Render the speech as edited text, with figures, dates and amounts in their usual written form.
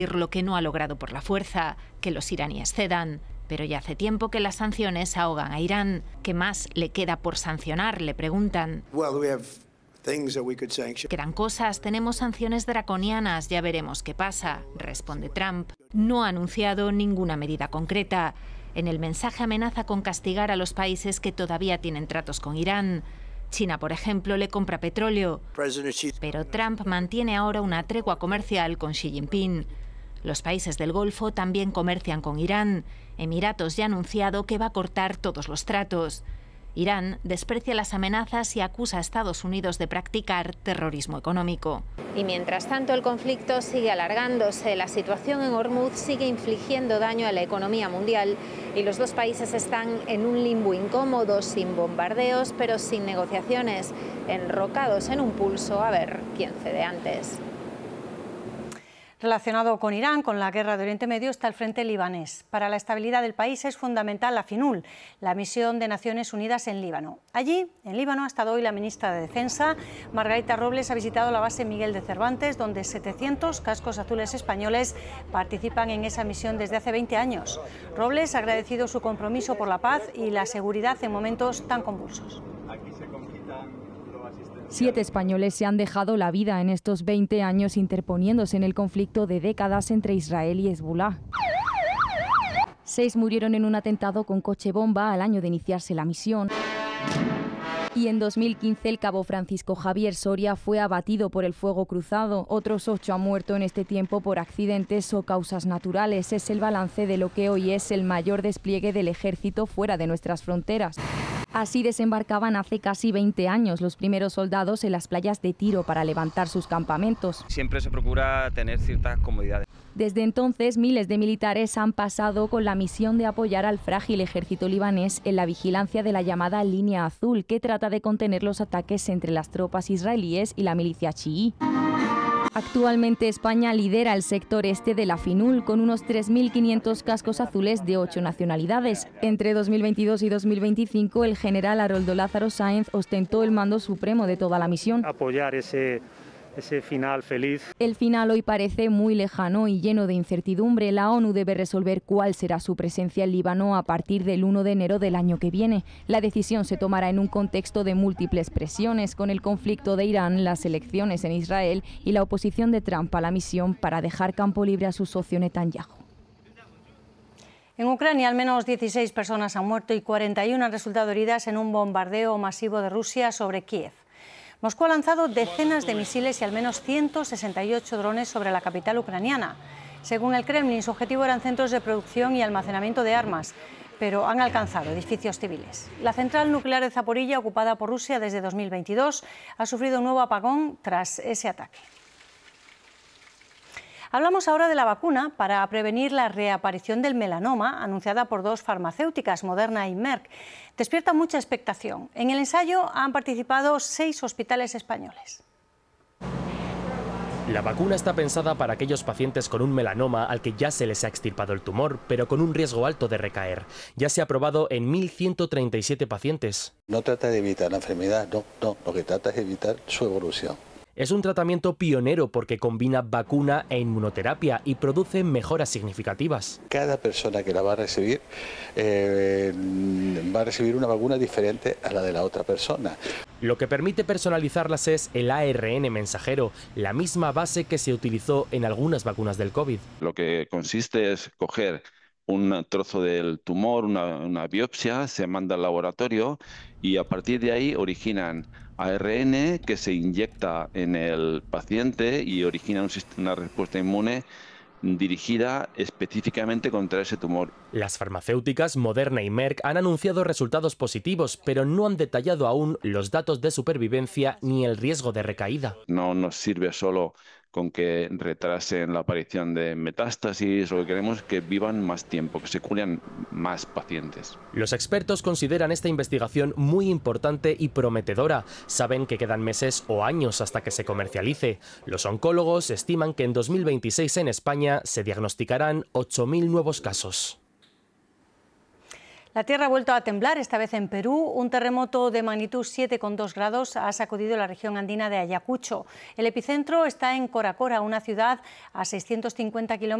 lo que no ha logrado por la fuerza, que los iraníes cedan. Pero ya hace tiempo que las sanciones ahogan a Irán. ¿Qué más le queda por sancionar?, le preguntan. Quedan cosas, tenemos sanciones draconianas, ya veremos qué pasa, responde Trump. No ha anunciado ninguna medida concreta. En el mensaje amenaza con castigar a los países que todavía tienen tratos con Irán. China, por ejemplo, le compra petróleo. Pero Trump mantiene ahora una tregua comercial con Xi Jinping. Los países del Golfo también comercian con Irán. Emiratos ya ha anunciado que va a cortar todos los tratos. Irán desprecia las amenazas y acusa a Estados Unidos de practicar terrorismo económico. Y mientras tanto el conflicto sigue alargándose, la situación en Hormuz sigue infligiendo daño a la economía mundial y los dos países están en un limbo incómodo, sin bombardeos, pero sin negociaciones, enrocados en un pulso a ver quién cede antes. Relacionado con Irán, con la guerra de Oriente Medio, está el frente libanés. Para la estabilidad del país es fundamental la FINUL, la misión de Naciones Unidas en Líbano. Allí, en Líbano, ha estado hoy la ministra de Defensa. Margarita Robles ha visitado la base Miguel de Cervantes, donde 700 cascos azules españoles participan en esa misión desde hace 20 años. Robles ha agradecido su compromiso por la paz y la seguridad en momentos tan convulsos. 7 españoles se han dejado la vida en estos 20 años interponiéndose en el conflicto de décadas entre Israel y Hezbolá. 6 murieron en un atentado con coche bomba al año de iniciarse la misión. Y en 2015 el cabo Francisco Javier Soria fue abatido por el fuego cruzado. Otros 8 han muerto en este tiempo por accidentes o causas naturales. Es el balance de lo que hoy es el mayor despliegue del ejército fuera de nuestras fronteras. Así desembarcaban hace casi 20 años los primeros soldados en las playas de Tiro para levantar sus campamentos. Siempre se procura tener ciertas comodidades. Desde entonces, miles de militares han pasado con la misión de apoyar al frágil ejército libanés en la vigilancia de la llamada Línea Azul, que trata de contener los ataques entre las tropas israelíes y la milicia chií. Actualmente España lidera el sector este de la FINUL con unos 3.500 cascos azules de 8 nacionalidades. Entre 2022 y 2025 el general Haroldo Lázaro Sáenz ostentó el mando supremo de toda la misión. Apoyar ese final feliz. El final hoy parece muy lejano y lleno de incertidumbre. La ONU debe resolver cuál será su presencia en Líbano a partir del 1 de enero del año que viene. La decisión se tomará en un contexto de múltiples presiones, con el conflicto de Irán, las elecciones en Israel y la oposición de Trump a la misión para dejar campo libre a su socio Netanyahu. En Ucrania, al menos 16 personas han muerto y 41 han resultado heridas en un bombardeo masivo de Rusia sobre Kiev. Moscú ha lanzado decenas de misiles y al menos 168 drones sobre la capital ucraniana. Según el Kremlin, su objetivo eran centros de producción y almacenamiento de armas, pero han alcanzado edificios civiles. La central nuclear de Zaporilla, ocupada por Rusia desde 2022, ha sufrido un nuevo apagón tras ese ataque. Hablamos ahora de la vacuna para prevenir la reaparición del melanoma, anunciada por 2 farmacéuticas, Moderna y Merck. Despierta mucha expectación. En el ensayo han participado 6 hospitales españoles. La vacuna está pensada para aquellos pacientes con un melanoma al que ya se les ha extirpado el tumor, pero con un riesgo alto de recaer. Ya se ha probado en 1.137 pacientes. No trata de evitar la enfermedad, no. Lo que trata es evitar su evolución. Es un tratamiento pionero porque combina vacuna e inmunoterapia y produce mejoras significativas. Cada persona que la va a recibir una vacuna diferente a la de la otra persona. Lo que permite personalizarlas es el ARN mensajero, la misma base que se utilizó en algunas vacunas del COVID. Lo que consiste es coger un trozo del tumor, una biopsia, se manda al laboratorio y a partir de ahí originan ARN que se inyecta en el paciente y origina una respuesta inmune dirigida específicamente contra ese tumor. Las farmacéuticas Moderna y Merck han anunciado resultados positivos, pero no han detallado aún los datos de supervivencia ni el riesgo de recaída. No nos sirve solo con que retrasen la aparición de metástasis, lo que queremos es que vivan más tiempo, que se curen más pacientes. Los expertos consideran esta investigación muy importante y prometedora. Saben que quedan meses o años hasta que se comercialice. Los oncólogos estiman que en 2026 en España se diagnosticarán 8.000 nuevos casos. La tierra ha vuelto a temblar, esta vez en Perú. Un terremoto de magnitud 7,2 grados ha sacudido la región andina de Ayacucho. El epicentro está en Cora Cora, una ciudad a 650 kilómetros